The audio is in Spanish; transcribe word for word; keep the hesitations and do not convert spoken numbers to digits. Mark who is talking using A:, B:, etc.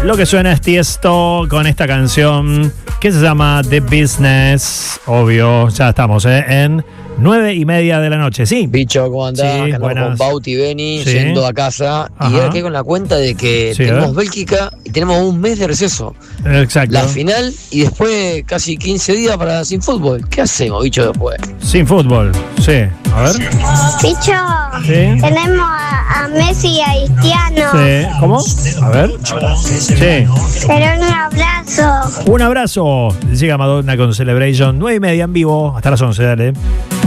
A: Lo que suena es Tiesto con esta canción que se llama The Business. Obvio, ya estamos ¿eh? en nueve y media de la noche. Sí.
B: Bicho, ¿cómo andás?
A: Sí,
B: Andamos
A: buenas.
B: con Bauti y Beni
A: Sí.
B: yendo a casa.
A: Ajá.
B: Y ahora quedé con la cuenta de que
A: Sí, a
B: tenemos
A: ver.
B: Bélgica y tenemos un mes de receso.
A: Exacto.
B: La final y después casi quince días para sin fútbol. ¿Qué hacemos, bicho, después?
A: Sin fútbol. Sí. A ver.
C: Picho,
A: Sí.
C: tenemos a, a Messi y a Cristiano.
A: Sí. ¿Cómo? A ver. Sí.
C: Pero un abrazo.
A: Un abrazo. Llega Madonna con Celebration. nueve y media en vivo. Hasta las once, dale.